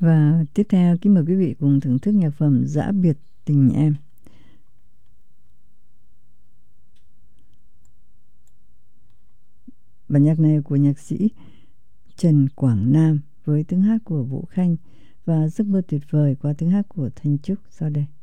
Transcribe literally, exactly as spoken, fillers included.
Và tiếp theo, kính mời quý vị cùng thưởng thức nhạc phẩm Giã Biệt Tình Em. Bản nhạc này của nhạc sĩ Trần Quảng Nam với tiếng hát của Vũ Khanh và Giấc Mơ Tuyệt Vời qua tiếng hát của Thanh Trúc sau đây.